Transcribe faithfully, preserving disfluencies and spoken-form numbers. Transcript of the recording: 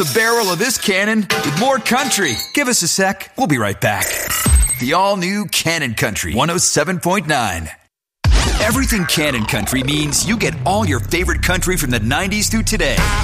The barrel of this cannon with more country. Give us a sec. We'll be right back. The all-new Cannon Country one oh seven point nine. Everything Cannon Country means you get all your favorite country from the nineties through today.